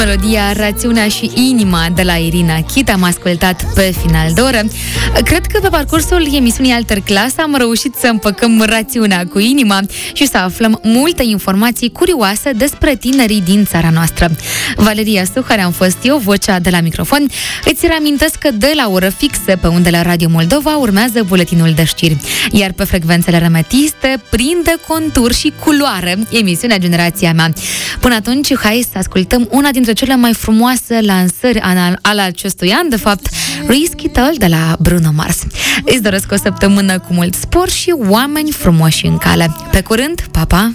Melodia Rațiunea și Inima de la Irina Chit am ascultat pe final de oră. Cred că pe parcursul emisiunii Alterclass am reușit să împăcăm rațiunea cu inima și să aflăm multe informații curioase despre tinerii din țara noastră. Valeria Suhare am fost eu, vocea de la microfon. Îți reamintesc că de la oră fixă pe undele Radio Moldova urmează buletinul de știri. Iar pe frecvențele remetiste prinde contur și culoare emisiunea Generația Mea. Până atunci, hai să ascultăm una dintre cele mai frumoase lansări ale acestui an, de fapt, Risky Tall de la Bruno Mars. Îți doresc o săptămână cu mult spor și oameni frumoși în cale. Pe curând, pa, pa!